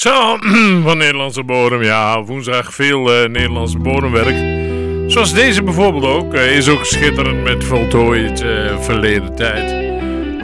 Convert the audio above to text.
Zo, van Nederlandse bodem. Ja, woensdag veel Nederlandse bodemwerk. Zoals deze bijvoorbeeld ook. Is ook schitterend met voltooid verleden tijd.